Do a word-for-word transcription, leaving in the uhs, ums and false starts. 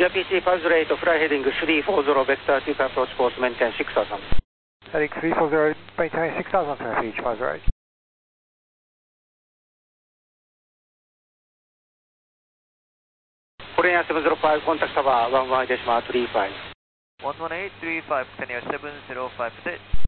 J P C five zero eight, fly heading three four zero, vector two approach course, maintain six thousand. Heading three four zero, maintain six thousand, traffic five zero eight. Korean seven zero five, contact tower one one eight decimal three five. one one eight three five, Korean seven zero five,